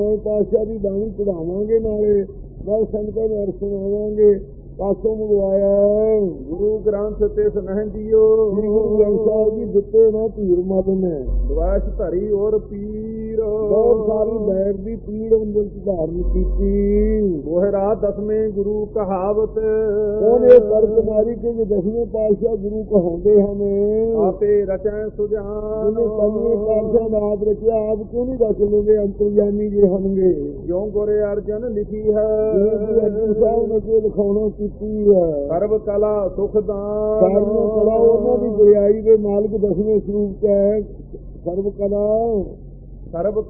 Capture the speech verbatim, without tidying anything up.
ਪਾਤਸ਼ਾਹ ਦੀ ਬਾਣੀ ਚੜਾਵਾਂਗੇ, ਨਾਲੇ ਨਾਲ ਸੰਗਤਾਂ ਨੂੰ ਅਰਥ ਸੁਣਾਵਾਂਗੇ। ਪਾਸੋਂ ਮੰਗਵਾਇਆ ਗੁਰੂ ਗ੍ਰੰਥ ਤੇ ਸੁਨਹਿ ਦਿਓ। ਗੁਰੂ ਗ੍ਰੰਥ ਸਾਹਿਬ ਜੀ ਦਿੱਤੇ ਨਾ ਧੀਰ ਮਤ ਨੇ ਦਵਾਸ਼ ਧਰੀ ਔਰ ਪੀਰ। ਬਹੁਤ ਸਾਰੀ ਬੈਰ ਦੀ ਪੀੜ ਅੰਦਰ ਧਾਰਨ ਕੀਤੀ। ਮੋਹਰਾ ਦਸਵੇਂ ਗੁਰੂ ਕਹਾਵਤ। ਉਹਨੇ ਪਰਤ ਮਾਰੀ ਕਿ ਜੇ ਦਸਵੇਂ ਪਾਤਸ਼ਾਹ ਗੁਰੂ ਕਹਾਉਂਦੇ ਹਨ, ਆਪੇ ਰਚੈ ਸੁਜਾਨ। ਉਹਨੇ ਪੰਜਵੇਂ ਪਾਤਸ਼ਾਹ ਦਾ ਆਪ ਰਚਿਆ, ਆਪ ਕਿਉਂ ਨਹੀਂ ਰਚ ਲਓਗੇ? ਅੰਤਰਜਾਮੀ ਜੇ ਹੋਣਗੇ। ਜਿਉਂ ਗੁਰ ਅਰਜਨ ਲਿਖੀ ਹੈ। ਅਰਜਨ ਸਾਹਿਬ ਨੇ ਜੋ ਲਿਖਾਉਣਾ ਕੀਤੀ ਹੈ। ਸਰਬ ਕਲਾ ਸੁਖ ਦਾਨ। ਸਾਰੀਆਂ ਕਲਾ ਉਹਨਾਂ ਦੀ ਗੁਰਿਆਈ ਦੇ ਮਾਲਕ ਦਸਵੇਂ ਸਰੂਪ ਚ ਹੈ। ਸਰਬ ਕਲਾ ਸਰਬ